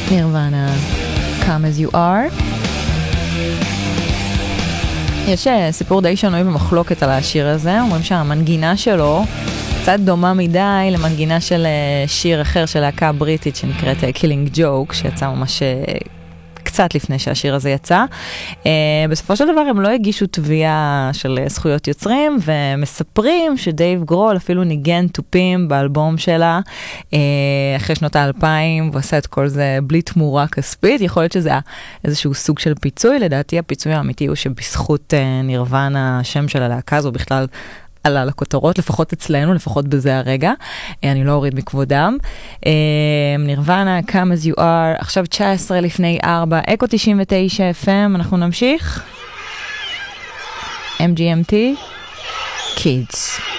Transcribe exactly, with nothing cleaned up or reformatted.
נירוונה, Come as you are. יש סיפור די שנוי במחלוקת על השיר הזה, אומרים שהמנגינה שלו קצת דומה מדי למנגינה של שיר אחר של להקה בריטית שנקראת Killing Joke, שיצא ממש קצת לפני שהשיר הזה יצא. בסופו של דבר הם לא הגישו תביעה של זכויות יוצרים, ומספרים שדייב גרול אפילו ניגן טופים באלבום שלה אחרי שנות האלפיים, ועשה את כל זה בלי תמורה כספית. יכול להיות שזה היה איזשהו סוג של פיצוי. לדעתי הפיצוי האמיתי הוא שבזכות נירוונה, השם של הלהקה הזו בכלל עלה לכותרות, לפחות אצלנו, לפחות בזה הרגע. אני לא אוריד מכבודם. נירוונה, Come as you are, עכשיו תשע עשרה לפני ארבע, אקו תשעים ותשע אף אם, אנחנו נמשיך. אם ג'י אם טי, Kids.